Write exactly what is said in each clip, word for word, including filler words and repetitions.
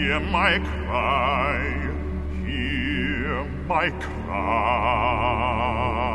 Hear my cry, hear my cry.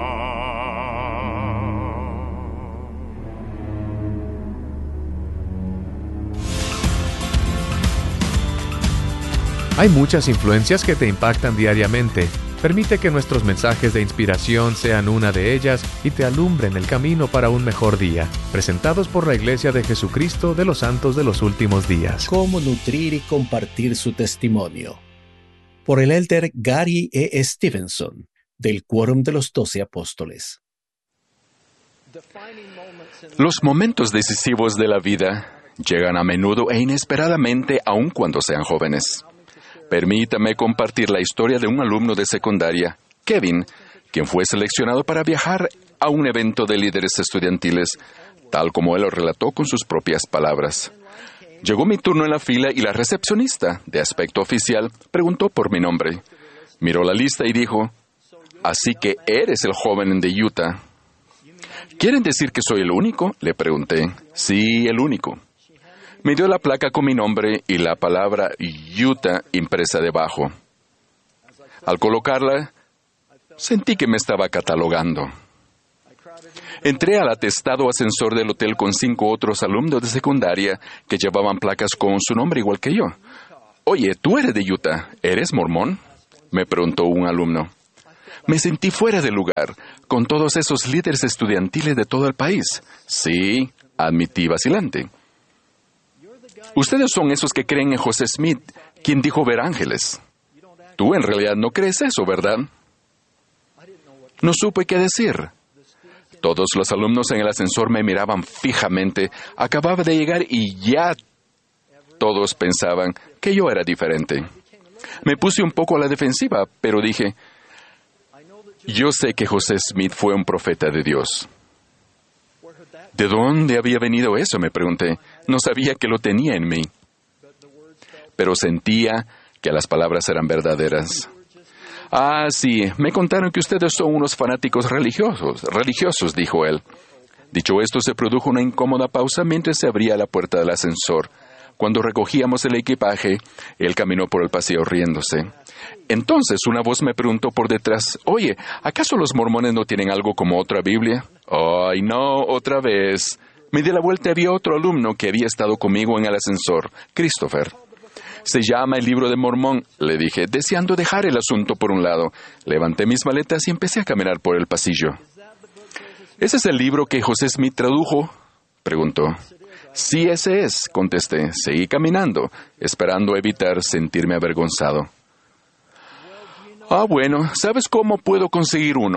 Hay muchas influencias que te impactan diariamente. Permite que nuestros mensajes de inspiración sean una de ellas y te alumbren el camino para un mejor día. Presentados por la Iglesia de Jesucristo de los Santos de los Últimos Días. Cómo nutrir y compartir su testimonio. Por el elder Gary E. Stevenson, del Quórum de los Doce Apóstoles. Los momentos decisivos de la vida llegan a menudo e inesperadamente, aun cuando sean jóvenes. Permítame compartir la historia de un alumno de secundaria, Kevin, quien fue seleccionado para viajar a un evento de líderes estudiantiles, tal como él lo relató con sus propias palabras. Llegó mi turno en la fila y la recepcionista, de aspecto oficial, preguntó por mi nombre. Miró la lista y dijo, «Así que eres el joven de Utah». «¿Quieren decir que soy el único?», le pregunté. «Sí, el único». Me dio la placa con mi nombre y la palabra Utah impresa debajo. Al colocarla, sentí que me estaba catalogando. Entré al atestado ascensor del hotel con cinco otros alumnos de secundaria que llevaban placas con su nombre igual que yo. «Oye, tú eres de Utah, ¿eres mormón?», me preguntó un alumno. Me sentí fuera de lugar, con todos esos líderes estudiantiles de todo el país. «Sí», admití vacilante. «Ustedes son esos que creen en José Smith, quien dijo ver ángeles. Tú en realidad no crees eso, ¿verdad?». No supe qué decir. Todos los alumnos en el ascensor me miraban fijamente. Acababa de llegar y ya todos pensaban que yo era diferente. Me puse un poco a la defensiva, pero dije, «Yo sé que José Smith fue un profeta de Dios». ¿De dónde había venido eso?, me pregunté. No sabía que lo tenía en mí. Pero sentía que las palabras eran verdaderas. «Ah, sí, me contaron que ustedes son unos fanáticos religiosos, religiosos», dijo él. Dicho esto, se produjo una incómoda pausa mientras se abría la puerta del ascensor. Cuando recogíamos el equipaje, él caminó por el pasillo riéndose. Entonces una voz me preguntó por detrás, «Oye, ¿acaso los mormones no tienen algo como otra Biblia?». «Ay, no, otra vez». Me di la vuelta y había otro alumno que había estado conmigo en el ascensor, Christopher. «Se llama el Libro de Mormón», le dije, deseando dejar el asunto por un lado. Levanté mis maletas y empecé a caminar por el pasillo. «¿Ese es el libro que José Smith tradujo?», preguntó. «Sí, ese es», contesté. Seguí caminando, esperando evitar sentirme avergonzado. «Ah, bueno, ¿sabes cómo puedo conseguir uno?».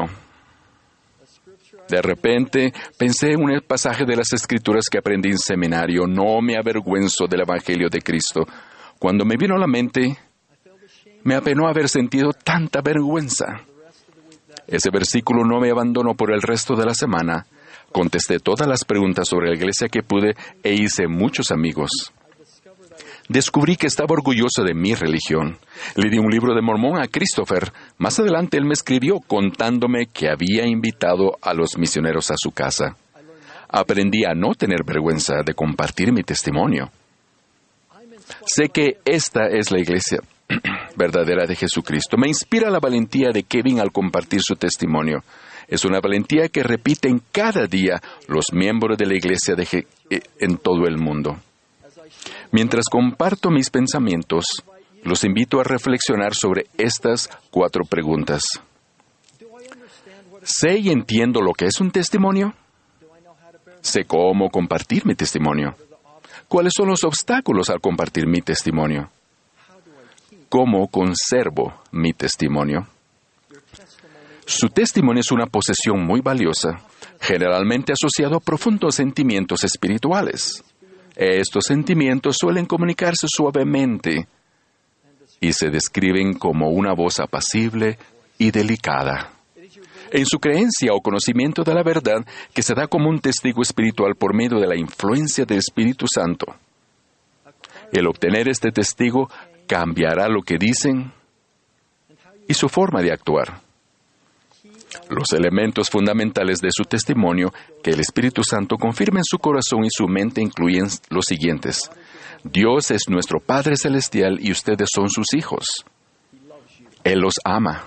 De repente, pensé en un pasaje de las Escrituras que aprendí en seminario. «No me avergüenzo del Evangelio de Cristo». Cuando me vino a la mente, me apenó haber sentido tanta vergüenza. Ese versículo no me abandonó por el resto de la semana. Contesté todas las preguntas sobre la iglesia que pude e hice muchos amigos. Descubrí que estaba orgulloso de mi religión. Le di un libro de Mormón a Christopher. Más adelante él me escribió contándome que había invitado a los misioneros a su casa. Aprendí a no tener vergüenza de compartir mi testimonio. Sé que esta es la iglesia verdadera de Jesucristo. Me inspira la valentía de Kevin al compartir su testimonio. Es una valentía que repiten cada día los miembros de la iglesia de Je- en todo el mundo. Mientras comparto mis pensamientos, los invito a reflexionar sobre estas cuatro preguntas. ¿Sé y entiendo lo que es un testimonio? ¿Sé cómo compartir mi testimonio? ¿Cuáles son los obstáculos al compartir mi testimonio? ¿Cómo conservo mi testimonio? Su testimonio es una posesión muy valiosa, generalmente asociado a profundos sentimientos espirituales. Estos sentimientos suelen comunicarse suavemente y se describen como una voz apacible y delicada. En su creencia o conocimiento de la verdad, que se da como un testigo espiritual por medio de la influencia del Espíritu Santo. El obtener este testigo cambiará lo que dicen y su forma de actuar. Los elementos fundamentales de su testimonio que el Espíritu Santo confirma en su corazón y su mente incluyen los siguientes. Dios es nuestro Padre Celestial y ustedes son sus hijos. Él los ama.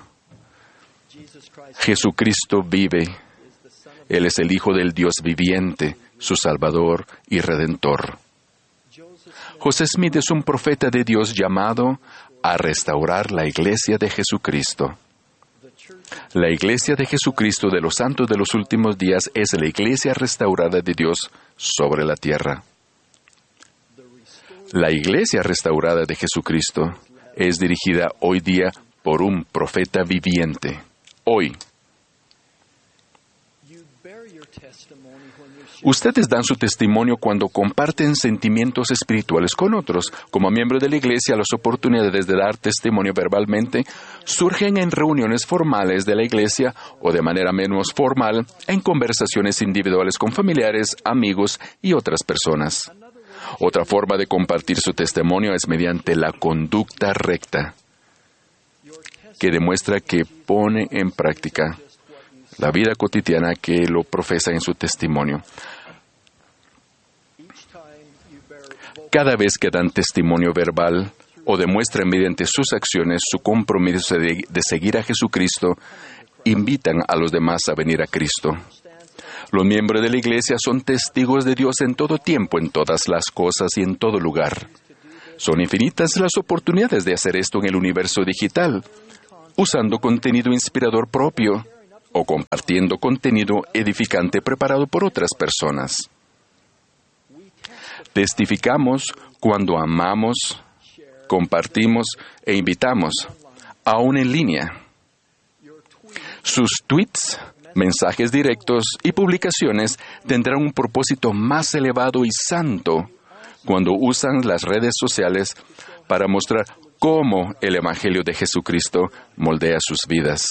Jesucristo vive. Él es el Hijo del Dios viviente, su Salvador y Redentor. José Smith es un profeta de Dios llamado a restaurar la Iglesia de Jesucristo. La Iglesia de Jesucristo de los Santos de los Últimos Días es la Iglesia restaurada de Dios sobre la tierra. La Iglesia restaurada de Jesucristo es dirigida hoy día por un profeta viviente. Hoy. Ustedes dan su testimonio cuando comparten sentimientos espirituales con otros. Como miembro de la Iglesia, las oportunidades de dar testimonio verbalmente surgen en reuniones formales de la Iglesia o de manera menos formal en conversaciones individuales con familiares, amigos y otras personas. Otra forma de compartir su testimonio es mediante la conducta recta, que demuestra que pone en práctica la vida cotidiana que lo profesa en su testimonio. Cada vez que dan testimonio verbal o demuestran mediante sus acciones su compromiso de, de seguir a Jesucristo, invitan a los demás a venir a Cristo. Los miembros de la Iglesia son testigos de Dios en todo tiempo, en todas las cosas y en todo lugar. Son infinitas las oportunidades de hacer esto en el universo digital, usando contenido inspirador propio o compartiendo contenido edificante preparado por otras personas. Testificamos cuando amamos, compartimos e invitamos, aún en línea. Sus tweets, mensajes directos y publicaciones tendrán un propósito más elevado y santo cuando usan las redes sociales para mostrar cómo el Evangelio de Jesucristo moldea sus vidas.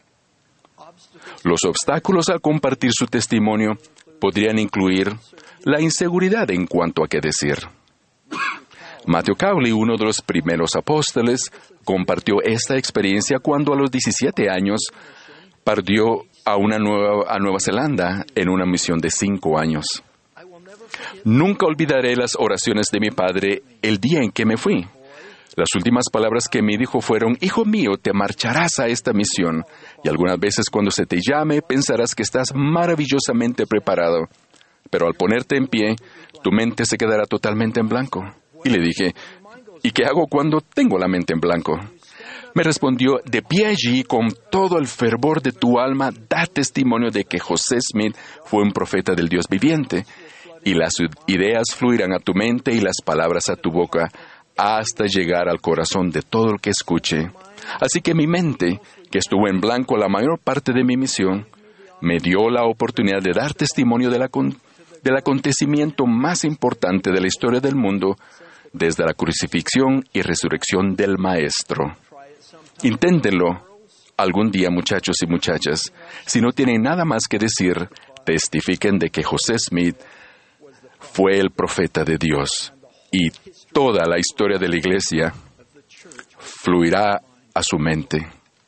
Los obstáculos al compartir su testimonio podrían incluir la inseguridad en cuanto a qué decir. Matthew Cowley, uno de los primeros apóstoles, compartió esta experiencia cuando a los diecisiete años partió a, una nueva, a Nueva Zelanda en una misión de cinco años. Nunca olvidaré las oraciones de mi padre el día en que me fui. Las últimas palabras que me dijo fueron: «Hijo mío, te marcharás a esta misión, y algunas veces cuando se te llame pensarás que estás maravillosamente preparado, pero al ponerte en pie, tu mente se quedará totalmente en blanco». Y le dije: «¿Y qué hago cuando tengo la mente en blanco?». Me respondió: «De pie allí, con todo el fervor de tu alma, da testimonio de que José Smith fue un profeta del Dios viviente, y las ideas fluirán a tu mente y las palabras a tu boca, hasta llegar al corazón de todo el que escuche». Así que mi mente, que estuvo en blanco la mayor parte de mi misión, me dio la oportunidad de dar testimonio de la con- del acontecimiento más importante de la historia del mundo, desde la crucifixión y resurrección del Maestro. Inténtenlo algún día, muchachos y muchachas. Si no tienen nada más que decir, testifiquen de que José Smith fue el profeta de Dios, y toda la historia de la Iglesia fluirá a su mente.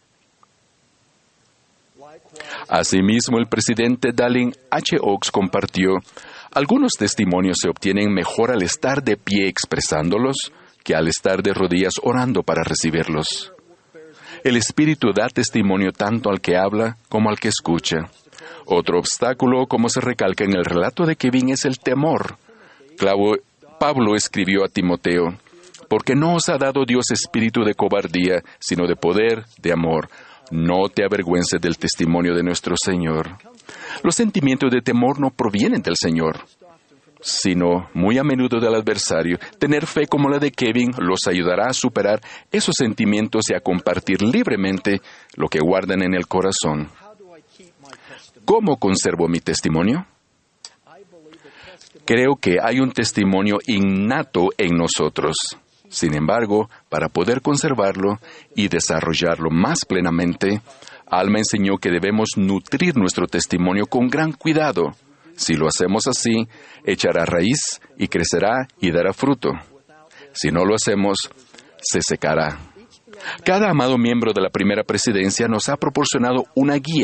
Asimismo, el presidente Dallin H. Oaks compartió: «Algunos testimonios se obtienen mejor al estar de pie expresándolos que al estar de rodillas orando para recibirlos. El Espíritu da testimonio tanto al que habla como al que escucha. Otro obstáculo, como se recalca en el relato de Kevin, es el temor. Clavo, Pablo escribió a Timoteo: «Porque no os ha dado Dios espíritu de cobardía, sino de poder, de amor. No te avergüences del testimonio de nuestro Señor». Los sentimientos de temor no provienen del Señor, sino muy a menudo del adversario. Tener fe como la de Kevin los ayudará a superar esos sentimientos y a compartir libremente lo que guardan en el corazón. ¿Cómo conservo mi testimonio? Creo que hay un testimonio innato en nosotros. Sin embargo, para poder conservarlo y desarrollarlo más plenamente, Alma enseñó que debemos nutrir nuestro testimonio con gran cuidado. Si lo hacemos así, echará raíz y crecerá y dará fruto. Si no lo hacemos, se secará. Cada amado miembro de la primera presidencia nos ha proporcionado una guía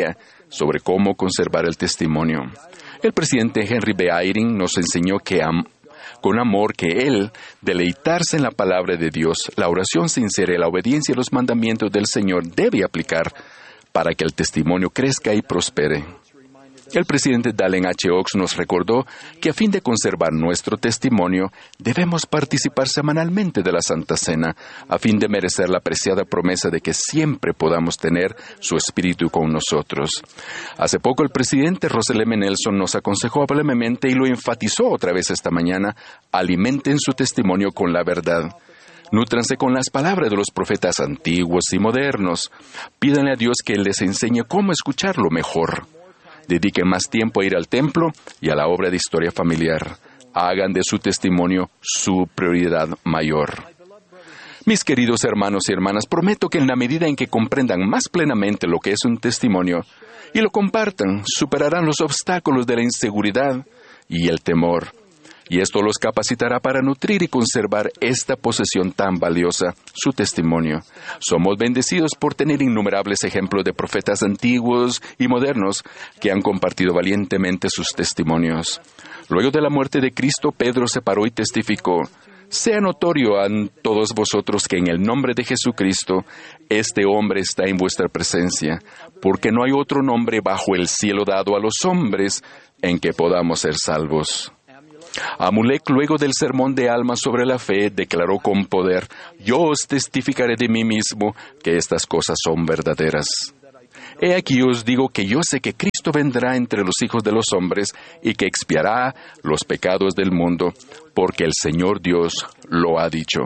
sobre cómo conservar el testimonio. El presidente Henry B. Eyring nos enseñó que am- con amor que él, deleitarse en la palabra de Dios, la oración sincera y la obediencia a los mandamientos del Señor debe aplicar para que el testimonio crezca y prospere. El presidente Dallin H. Oaks nos recordó que a fin de conservar nuestro testimonio, debemos participar semanalmente de la Santa Cena, a fin de merecer la preciada promesa de que siempre podamos tener su Espíritu con nosotros. Hace poco el presidente Russell M. Nelson nos aconsejó amablemente y lo enfatizó otra vez esta mañana: alimenten su testimonio con la verdad. Nútranse con las palabras de los profetas antiguos y modernos. Pídanle a Dios que Él les enseñe cómo escucharlo mejor. Dediquen más tiempo a ir al templo y a la obra de historia familiar. Hagan de su testimonio su prioridad mayor. Mis queridos hermanos y hermanas, prometo que en la medida en que comprendan más plenamente lo que es un testimonio y lo compartan, superarán los obstáculos de la inseguridad y el temor. Y esto los capacitará para nutrir y conservar esta posesión tan valiosa, su testimonio. Somos bendecidos por tener innumerables ejemplos de profetas antiguos y modernos que han compartido valientemente sus testimonios. Luego de la muerte de Cristo, Pedro se paró y testificó: sea notorio a todos vosotros que en el nombre de Jesucristo, este hombre está en vuestra presencia, porque no hay otro nombre bajo el cielo dado a los hombres en que podamos ser salvos. Amulek, luego del sermón de Alma sobre la fe, declaró con poder: yo os testificaré de mí mismo que estas cosas son verdaderas. He aquí os digo que yo sé que Cristo vendrá entre los hijos de los hombres y que expiará los pecados del mundo, porque el Señor Dios lo ha dicho.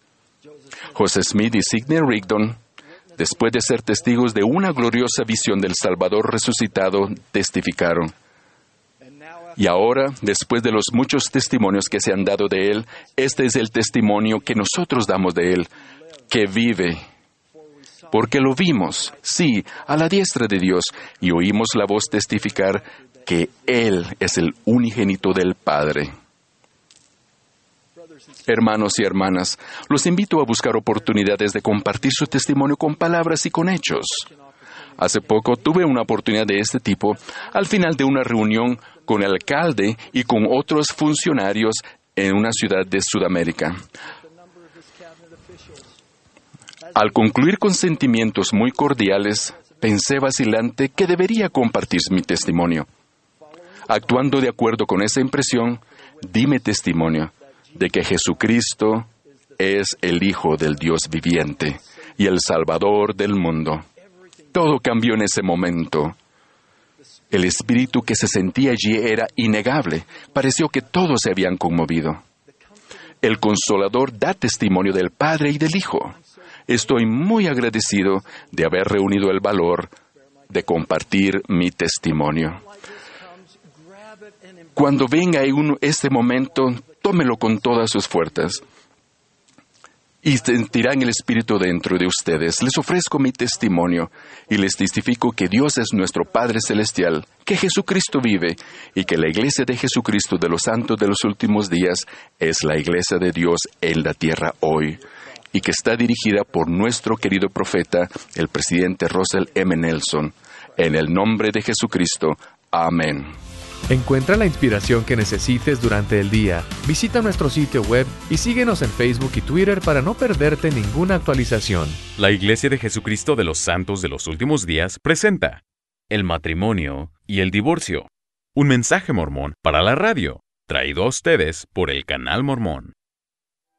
José Smith y Sidney Rigdon, después de ser testigos de una gloriosa visión del Salvador resucitado, testificaron: y ahora, después de los muchos testimonios que se han dado de Él, este es el testimonio que nosotros damos de Él, que vive. Porque lo vimos, sí, a la diestra de Dios, y oímos la voz testificar que Él es el unigénito del Padre. Hermanos y hermanas, los invito a buscar oportunidades de compartir su testimonio con palabras y con hechos. Hace poco tuve una oportunidad de este tipo al final de una reunión con el alcalde y con otros funcionarios en una ciudad de Sudamérica. Al concluir con sentimientos muy cordiales, pensé vacilante que debería compartir mi testimonio. Actuando de acuerdo con esa impresión, di mi testimonio de que Jesucristo es el Hijo del Dios viviente y el Salvador del mundo. Todo cambió en ese momento. El espíritu que se sentía allí era innegable. Pareció que todos se habían conmovido. El Consolador da testimonio del Padre y del Hijo. Estoy muy agradecido de haber reunido el valor de compartir mi testimonio. Cuando venga este momento, tómelo con todas sus fuerzas. Y sentirán el Espíritu dentro de ustedes. Les ofrezco mi testimonio y les testifico que Dios es nuestro Padre Celestial, que Jesucristo vive y que la Iglesia de Jesucristo de los Santos de los Últimos Días es la Iglesia de Dios en la tierra hoy y que está dirigida por nuestro querido profeta, el presidente Russell M. Nelson. En el nombre de Jesucristo. Amén. Encuentra la inspiración que necesites durante el día. Visita nuestro sitio web y síguenos en Facebook y Twitter para no perderte ninguna actualización. La Iglesia de Jesucristo de los Santos de los Últimos Días presenta El matrimonio y el divorcio. Un mensaje mormón para la radio, traído a ustedes por el Canal Mormón.